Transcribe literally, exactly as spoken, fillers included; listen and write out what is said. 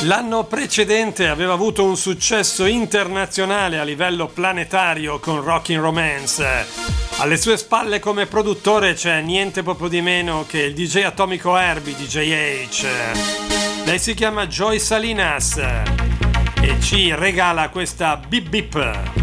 L'anno precedente aveva avuto un successo internazionale a livello planetario con Rockin' Romance. Alle sue spalle come produttore c'è niente proprio di meno che il D J atomico Herbie, D J H. Lei si chiama Joy Salinas e ci regala questa Bip Bip.